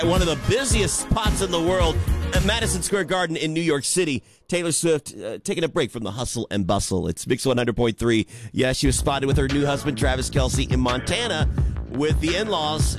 One of the busiest spots in the world, at Madison Square Garden in New York City. Taylor Swift taking a break from the hustle and bustle. It's Mix 100.3. Yeah, she was spotted with her new husband, Travis Kelce, in Montana with the in-laws.